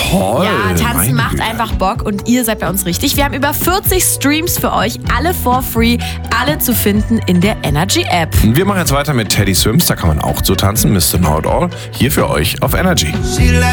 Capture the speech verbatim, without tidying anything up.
toll. Ja, tanzen Meine macht Güte. einfach Bock und ihr seid bei uns richtig. Wir haben über vierzig Streams für euch, alle for free, alle zu finden in der Energy App. Wir machen jetzt weiter mit Teddy Swims, da kann man auch zu tanzen, Mister Know It All, hier für euch auf Energy. She like